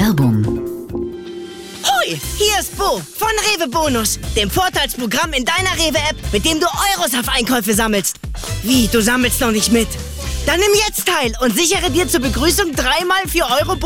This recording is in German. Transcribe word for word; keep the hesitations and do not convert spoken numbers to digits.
Werbung. Hoi, hier ist Bo von Rewe Bonus, dem Vorteilsprogramm in deiner Rewe-App, mit dem du Euros auf Einkäufe sammelst. Wie, du sammelst noch nicht mit? Dann nimm jetzt teil und sichere dir zur Begrüßung dreimal vier Euro